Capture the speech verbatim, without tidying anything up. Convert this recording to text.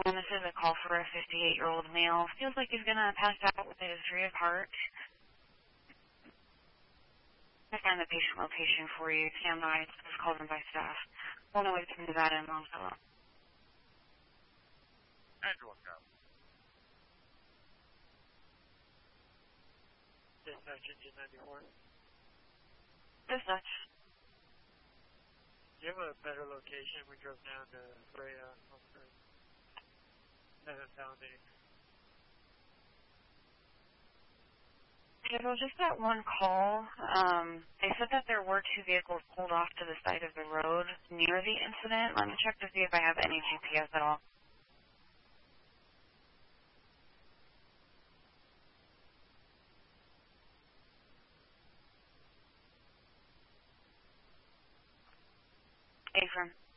And this is a call for a fifty-eight-year-old male. Feels like he's going to pass out with a history of heart. I find the patient location for you. Stand by. This is called in by staff. We'll know it's in Nevada and Longfellow. Andrew, what's up? Dispatch engine ninety-four. Dispatch. Do you have a better location? We drove down to Freya. Haven't found any. It was just that one call. Um, they said that there were two vehicles pulled off to the side of the road near the incident. Let me check to see if I have any G P S at all. Affirm.